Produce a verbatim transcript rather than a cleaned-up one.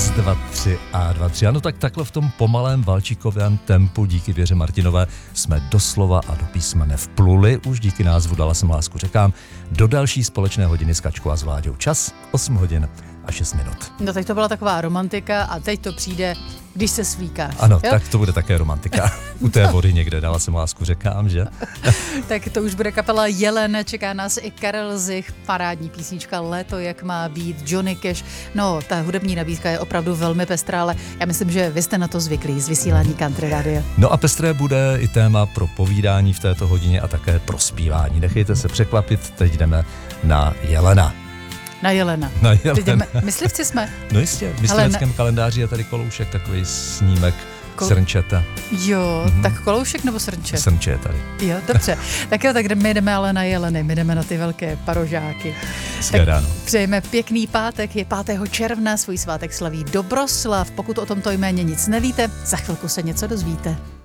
Raz, dva, tři a dva, tři. Ano, tak takhle v tom pomalém valčíkovém tempu díky Věře Martinové jsme doslova a do písmene vpluli, už díky názvu Dala jsem lásku řekám, do další společné hodiny s Kačkou a s Vláďou. Čas osm hodin a šest minut. No teď to byla taková romantika a teď to přijde, když se svíkáš. Ano, jo? tak to bude také romantika. U té vody někde, Dala jsem lásku řekám, že? Tak to už bude kapela Jelen, čeká nás i Karel Zich, parádní písnička Léto, jak má být, Johnny Cash. No, ta hudební nabídka je opravdu velmi pestrá, ale já myslím, že vy jste na to zvyklí z vysílání Country Radio. No a pestré bude i téma pro povídání v této hodině a také pro zpívání. Nechejte se překvapit, teď jdeme na Jelena. Na Jelena. Na Jelena. Teď jdeme, myslivci jsme. No jistě, v mysliveckém ne... kalendáři je tady koloušek, takový snímek Kol... srnčete. Jo, mm-hmm. Tak koloušek nebo srnče? Srnče je tady. Jo, dobře. Tak jo, tak my jdeme ale na Jeleny, my jdeme na ty velké parožáky. Tak ráno. Přejeme pěkný pátek, je pátého června, svůj svátek slaví Dobroslav. Pokud o tomto jméně nic nevíte, za chvilku se něco dozvíte.